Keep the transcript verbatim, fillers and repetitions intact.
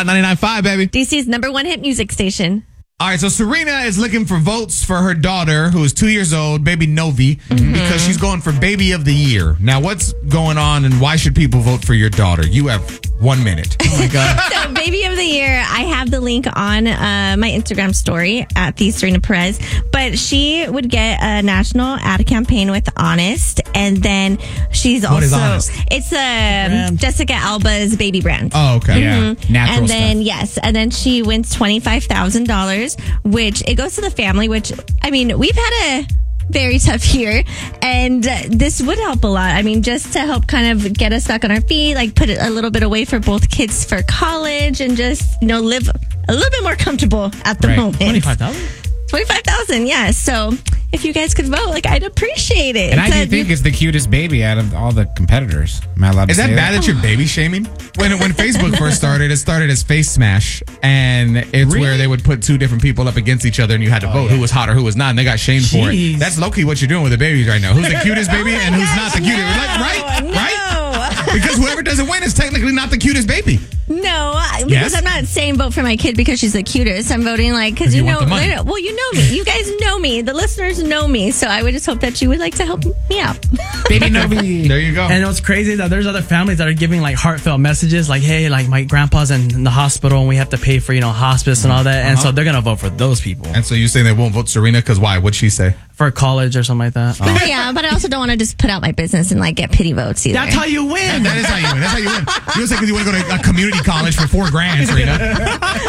Hot ninety-nine point five, baby. D C's number one hit music station. All right, so Serena is looking for votes for her daughter, who is two years old, baby Novi, mm-hmm. because she's going for baby of the year. Now, what's going on and why should people vote for your daughter? You have one minute. Oh, my God. So, baby of the year, I have the link on uh, my Instagram story at the Serena Perez. But she would get a national ad campaign with Honest. And then she's also... What is Honest? It's uh, Jessica Alba's baby brand. Oh, okay. Mm-hmm. Yeah, natural And then, stuff. yes, and then she wins twenty-five thousand dollars, which it goes to the family, which, I mean, we've had a very tough year, and uh, this would help a lot. I mean, just to help kind of get us back on our feet, like put a little bit away for both kids for college, and just, you know, live a little bit more comfortable at the Right. moment. twenty-five thousand? twenty-five thousand, yeah. So if you guys could vote, like, I'd appreciate it. And I It's do a- think it's the cutest baby out of all the competitors. Am I allowed to Is that say bad that you're baby shaming? When when Facebook first started, it started as Face Smash, and it's where they would put two different people up against each other, and you had to vote who was hot or who was not, and they got shamed for it. Jeez. That's low-key what you're doing with the babies right now. Who's the cutest baby and who's not the cutest? Like, right? no. Right? Because whoever doesn't win is technically not the cutest baby. No, because Yes? I'm not saying vote for my kid because she's the cutest. I'm voting like because you you know, want the money. well, you know me. You guys know me. The listeners know me. So I would just hope that you would like to help me out. Baby Novi. There you go. And what's crazy is that there's other families that are giving like heartfelt messages like, hey, like my grandpa's in, in the hospital and we have to pay for, you know, hospice and all that. And Uh-huh. so they're going to vote for those people And so you saying they won't vote Serena because why? What'd she say? for college or something like that. But yeah, but I also don't want to just put out my business and like get pity votes either. That's how you win. That is how you win. That's how you win. You don't say because you want to go to a community college for four grand, Serena.